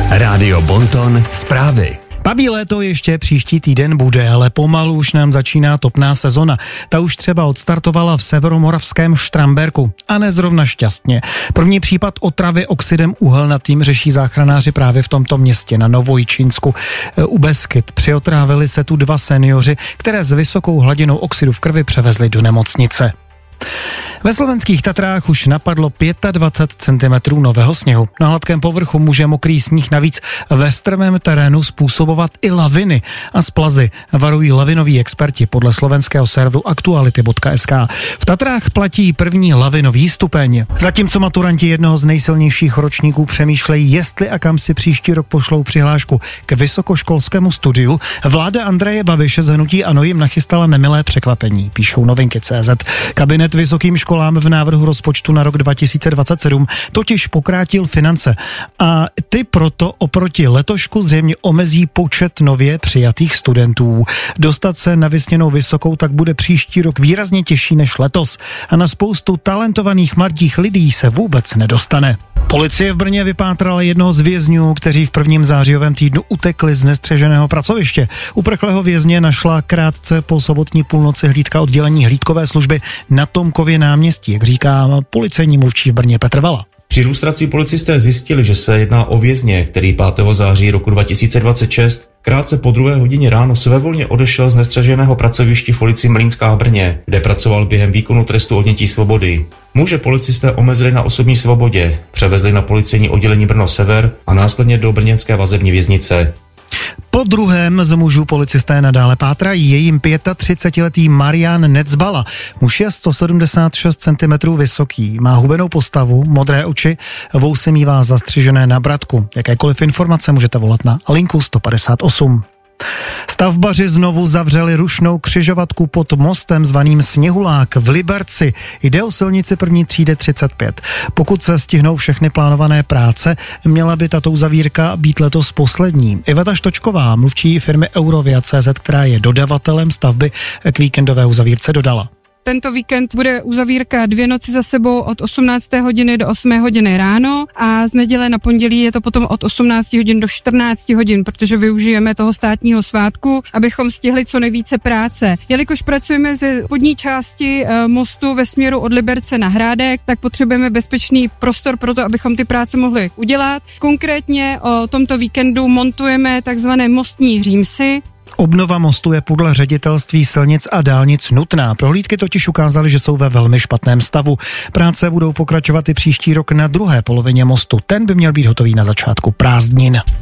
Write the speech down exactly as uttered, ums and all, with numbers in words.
Rádio Bonton zprávy. Babí léto ještě příští týden bude, ale pomalu už nám začíná topná sezona. Ta už třeba odstartovala v severomoravském Štramberku a nezrovna šťastně. První případ otravy oxidem uhelnatým řeší záchranáři právě v tomto městě na Novojčínsku. U Beskyt přiotrávili se tu dva seniori, které s vysokou hladinou oxidu v krvi převezli do nemocnice. Ve slovenských Tatrách už napadlo dvacet pět centimetrů nového sněhu. Na hladkém povrchu může mokrý sníh navíc ve strmém terénu způsobovat i laviny a splazy, varují lavinoví experti podle slovenského serveru aktuality tečka es ká. V Tatrách platí první lavinový stupeň. Zatímco maturanti jednoho z nejsilnějších ročníků přemýšlejí, jestli a kam si příští rok pošlou přihlášku k vysokoškolskému studiu, vláda Andreje Babiše z hnutí ANO jim nachystala nemilé překvapení, píšou novinky tečka cé zet. Kabinet vysokým školám v návrhu rozpočtu na rok dva tisíce dvacet sedm totiž pokrátil finance a ty proto oproti letošku zřejmě omezí počet nově přijatých studentů. Dostat se na vysněnou vysokou tak bude příští rok výrazně těžší než letos a na spoustu talentovaných mladých lidí se vůbec nedostane. Policie v Brně vypátrala jednoho z vězňů, kteří v prvním zářijovém týdnu utekli z nestřeženého pracoviště. Uprchlého vězně našla krátce po sobotní půlnoci hlídka oddělení hlídkové služby na Tomkově náměstí, jak říká policejní mluvčí v Brně Petr Vala. Při lustraci policisté zjistili, že se jedná o vězně, který pátého září roku dva tisíce dvacet šest krátce po druhé hodině ráno svévolně odešel z nestřeženého pracoviště v ulici Mlýnská v Brně, kde pracoval během výkonu trestu odnětí svobody. Muže policisté omezili na osobní svobodě, převezli na policejní oddělení Brno Sever a následně do brněnské vazební věznice. Po druhém z mužů policisté nadále pátrají. Je jim třicetiletý Marian Necbala. Muž je sto sedmdesát šest centimetrů vysoký, má hubenou postavu, modré oči, vousy mívá zastřižené na bratku. Jakékoliv informace můžete volat na linku sto padesát osm. Stavbaři znovu zavřeli rušnou křižovatku pod mostem zvaným Sněhulák v Liberci. Jde o silnici první třídy třicet pět. Pokud se stihnou všechny plánované práce, měla by tato uzavírka být letos poslední. Iveta Štočková, mluvčí firmy Eurovia tečka cé zet, která je dodavatelem stavby, k víkendové uzavírce dodala. Tento víkend bude uzavírka dvě noci za sebou od osmnácté hodiny do osmé hodiny ráno a z neděle na pondělí je to potom od osmnácti hodin do čtrnácti hodin, protože využijeme toho státního svátku, abychom stihli co nejvíce práce. Jelikož pracujeme ze spodní části e, mostu ve směru od Liberce na Hrádek, tak potřebujeme bezpečný prostor pro to, abychom ty práce mohli udělat. Konkrétně o tomto víkendu montujeme takzvané mostní římsy. Obnova mostu je podle ředitelství silnic a dálnic nutná. Prohlídky totiž ukázaly, že jsou ve velmi špatném stavu. Práce budou pokračovat i příští rok na druhé polovině mostu. Ten by měl být hotový na začátku prázdnin.